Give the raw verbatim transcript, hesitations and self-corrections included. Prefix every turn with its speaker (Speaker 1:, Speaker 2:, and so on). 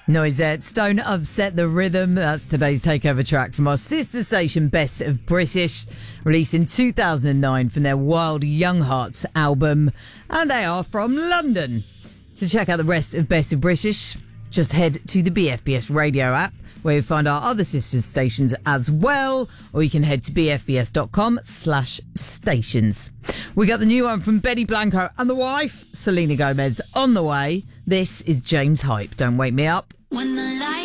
Speaker 1: Noisettes, Don't Upset the Rhythm. That's today's takeover track from our sister station, Best of British, released in two thousand nine from their Wild Young Hearts album. And they are from London. To check out the rest of Best of British, just head to the B F B S radio app, where you'll find our other sister stations as well, or you can head to bfbs.com slash stations. We got the new one from Benny Blanco and the wife, Selena Gomez, on the way. This is James Hype. Don't Wake Me Up.